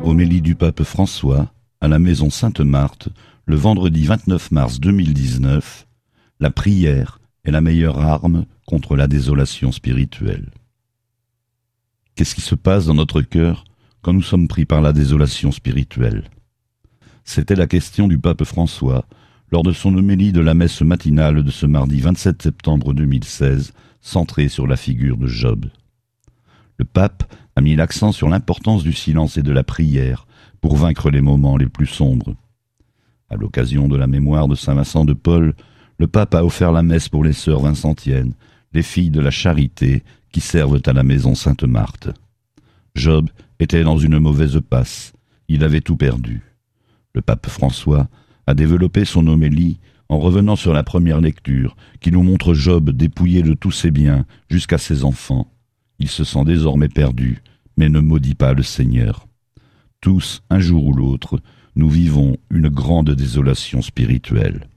Homélie du pape François à la maison Sainte-Marthe, le vendredi 29 mars 2019, la prière est la meilleure arme contre la désolation spirituelle. Qu'est-ce qui se passe dans notre cœur quand nous sommes pris par la désolation spirituelle ? C'était la question du pape François lors de son homélie de la messe matinale de ce mardi 27 septembre 2016, centrée sur la figure de Job. Le pape a mis l'accent sur l'importance du silence et de la prière pour vaincre les moments les plus sombres. À l'occasion de la mémoire de Saint Vincent de Paul, le pape a offert la messe pour les sœurs vincentiennes, les filles de la charité qui servent à la maison Sainte-Marthe. Job était dans une mauvaise passe, il avait tout perdu. Le pape François a développé son homélie en revenant sur la première lecture qui nous montre Job dépouillé de tous ses biens jusqu'à ses enfants. Il se sent désormais perdu, mais ne maudit pas le Seigneur. Tous, un jour ou l'autre, nous vivons une grande désolation spirituelle.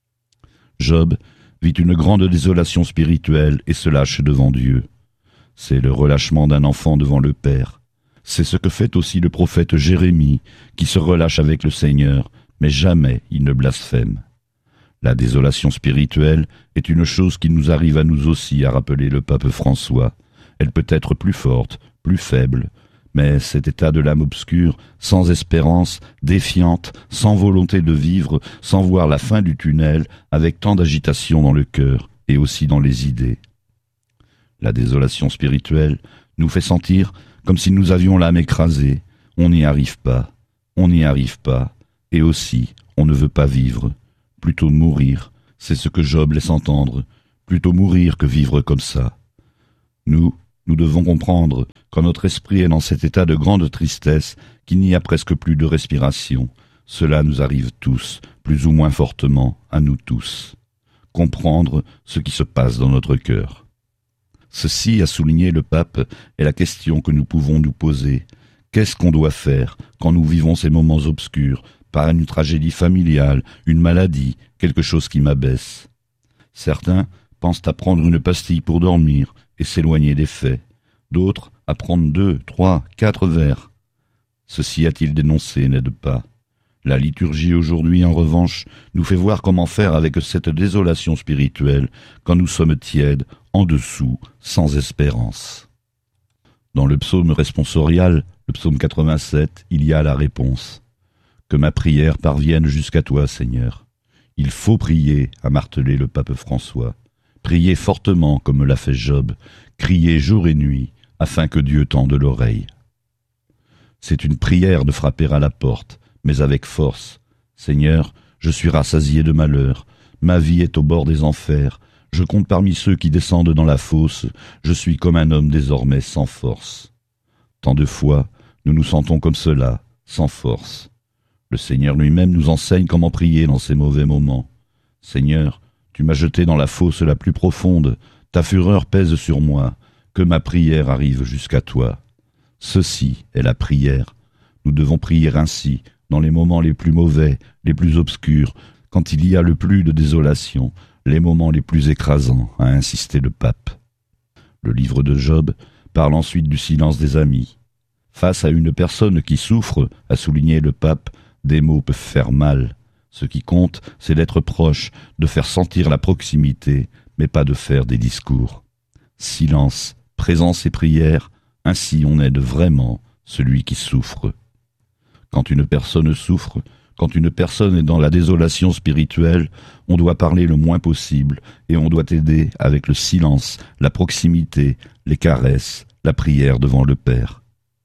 Job vit une grande désolation spirituelle et se lâche devant Dieu. C'est le relâchement d'un enfant devant le Père. C'est ce que fait aussi le prophète Jérémie, qui se relâche avec le Seigneur, mais jamais il ne blasphème. La désolation spirituelle est une chose qui nous arrive à nous aussi, a rappelé le pape François. Elle peut être plus forte, plus faible, mais cet état de l'âme obscure, sans espérance, défiante, sans volonté de vivre, sans voir la fin du tunnel, avec tant d'agitation dans le cœur et aussi dans les idées. La désolation spirituelle nous fait sentir comme si nous avions l'âme écrasée. On n'y arrive pas, et aussi on ne veut pas vivre. Plutôt mourir, c'est ce que Job laisse entendre, plutôt mourir que vivre comme ça. Nous devons comprendre, quand notre esprit est dans cet état de grande tristesse, qu'il n'y a presque plus de respiration. Cela nous arrive tous, plus ou moins fortement, à nous tous. Comprendre ce qui se passe dans notre cœur. Ceci, a souligné le pape, est la question que nous pouvons nous poser. Qu'est-ce qu'on doit faire quand nous vivons ces moments obscurs, par une tragédie familiale, une maladie, quelque chose qui m'abaisse ? Certains pensent à prendre une pastille pour dormir et s'éloigner des faits. D'autres à prendre 2, 3, 4 verres. Ceci a-t-il dénoncé n'aide pas. La liturgie aujourd'hui, en revanche, nous fait voir comment faire avec cette désolation spirituelle quand nous sommes tièdes, en dessous, sans espérance. Dans le psaume responsorial, le psaume 87, il y a la réponse. Que ma prière parvienne jusqu'à toi, Seigneur. Il faut prier, a martelé le pape François. Prier fortement comme l'a fait Job, crier jour et nuit, afin que Dieu tende l'oreille. C'est une prière de frapper à la porte, mais avec force. Seigneur, je suis rassasié de malheur, ma vie est au bord des enfers, je compte parmi ceux qui descendent dans la fosse, je suis comme un homme désormais sans force. Tant de fois, nous nous sentons comme cela, sans force. Le Seigneur lui-même nous enseigne comment prier dans ces mauvais moments. Seigneur, tu m'as jeté dans la fosse la plus profonde, ta fureur pèse sur moi, que ma prière arrive jusqu'à toi. Ceci est la prière. Nous devons prier ainsi, dans les moments les plus mauvais, les plus obscurs, quand il y a le plus de désolation, les moments les plus écrasants, a insisté le pape. Le livre de Job parle ensuite du silence des amis. Face à une personne qui souffre, a souligné le pape, des mots peuvent faire mal. Ce qui compte, c'est d'être proche, de faire sentir la proximité, mais pas de faire des discours. Silence, présence et prière, ainsi on aide vraiment celui qui souffre. Quand une personne souffre, quand une personne est dans la désolation spirituelle, on doit parler le moins possible et on doit aider avec le silence, la proximité, les caresses, la prière devant le Père.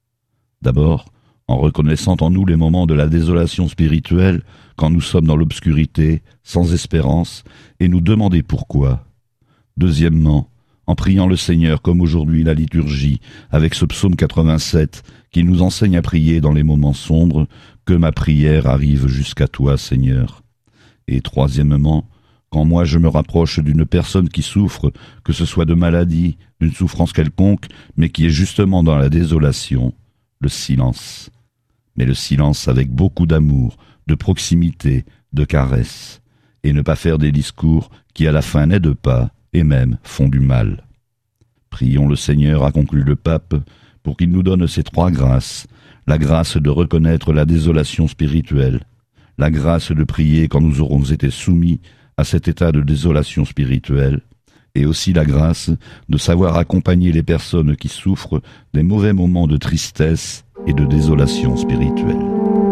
D'abord, en reconnaissant en nous les moments de la désolation spirituelle, quand nous sommes dans l'obscurité, sans espérance, et nous demander pourquoi. Deuxièmement, en priant le Seigneur comme aujourd'hui la liturgie, avec ce psaume 87, qui nous enseigne à prier dans les moments sombres, que ma prière arrive jusqu'à toi, Seigneur. Et troisièmement, quand moi je me rapproche d'une personne qui souffre, que ce soit de maladie, d'une souffrance quelconque, mais qui est justement dans la désolation, le silence. Mais le silence avec beaucoup d'amour, de proximité, de caresse, et ne pas faire des discours qui à la fin n'aident pas et même font du mal. Prions le Seigneur, a conclu le pape, pour qu'il nous donne ces 3 grâces, la grâce de reconnaître la désolation spirituelle, la grâce de prier quand nous aurons été soumis à cet état de désolation spirituelle, et aussi la grâce de savoir accompagner les personnes qui souffrent des mauvais moments de tristesse et de désolation spirituelle.